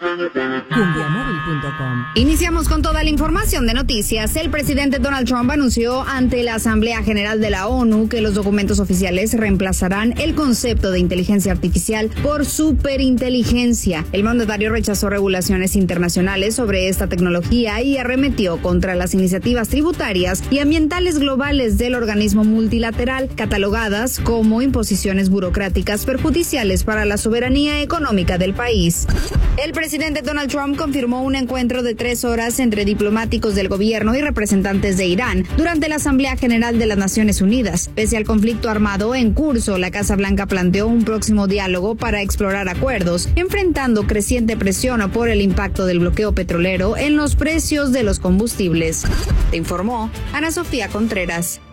Cumbiamóvil.com. Iniciamos con toda la información de noticias. El presidente Donald Trump anunció ante la Asamblea General de la ONU que los documentos oficiales reemplazarán el concepto de inteligencia artificial por superinteligencia. El mandatario rechazó regulaciones internacionales sobre esta tecnología y arremetió contra las iniciativas tributarias y ambientales globales del organismo multilateral, catalogadas como imposiciones burocráticas perjudiciales para la soberanía económica del país. El presidente Donald Trump confirmó un encuentro de 3 horas entre diplomáticos del gobierno y representantes de Irán durante la Asamblea General de las Naciones Unidas. Pese al conflicto armado en curso, la Casa Blanca planteó un próximo diálogo para explorar acuerdos, enfrentando creciente presión por el impacto del bloqueo petrolero en los precios de los combustibles. Te informó Ana Sofía Contreras.